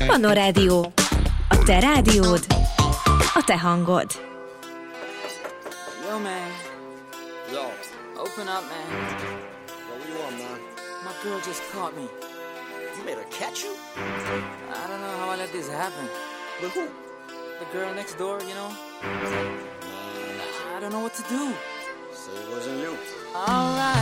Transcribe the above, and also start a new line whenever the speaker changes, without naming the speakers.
Panorádió. A te rádiód, a te hangod.
Yo, man.
Yo.
Open up, man.
Yo, what you want, man?
My girl just caught me.
You made her catch you?
I don't know how I let this happen.
With who?
The girl next door, you know? I don't know what to do.
Say it wasn't you.
All right.